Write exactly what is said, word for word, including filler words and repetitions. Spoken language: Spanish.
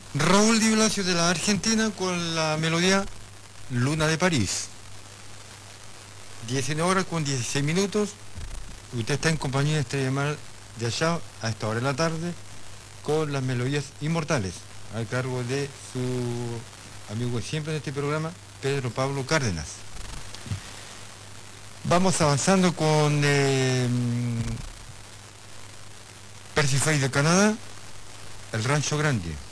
Raúl Di Blasio de la Argentina con la melodía Luna de París. diecinueve horas con dieciséis minutos. Usted está en compañía de Estrella Mar de allá a esta hora de la tarde con las melodías inmortales a cargo de su amigo siempre en este programa, Pedro Pablo Cárdenas. Vamos avanzando con eh, Persifage de Canadá, El Rancho Grande.